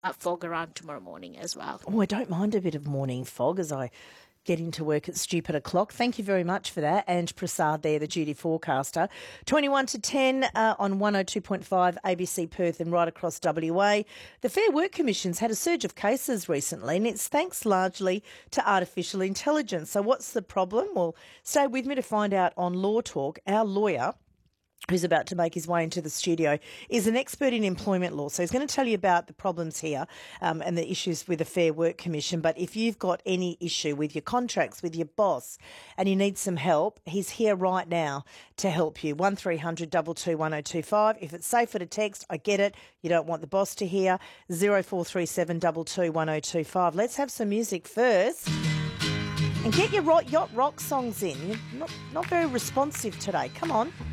fog around tomorrow morning as well. Oh, I don't mind a bit of morning fog as I get into work at stupid o'clock. Thank you very much for that. Ange Prasad there, the duty forecaster. 21 to 10 on 102.5 ABC Perth and right across WA. The Fair Work Commission's had a surge of cases recently, and it's thanks largely to artificial intelligence. So what's the problem? Well, stay with me to find out on Law Talk. Our lawyer, who's about to make his way into the studio, is an expert in employment law. So he's going to tell you about the problems here and the issues with the Fair Work Commission. But if you've got any issue with your contracts, with your boss, and you need some help, he's here right now to help you. 1300 22 1025. If it's safer to text, I get it. You don't want the boss to hear. 0437 22 1025. Let's have some music first. And get your yacht rock songs in. You're not very responsive today. Come on.